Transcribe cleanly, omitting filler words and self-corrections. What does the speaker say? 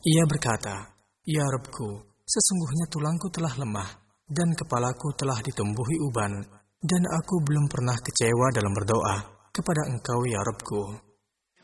Ia berkata, "Ya Rabbku, sesungguhnya tulangku telah lemah, dan kepalaku telah ditumbuhi uban, dan aku belum pernah kecewa dalam berdoa kepada Engkau ya Rabbku."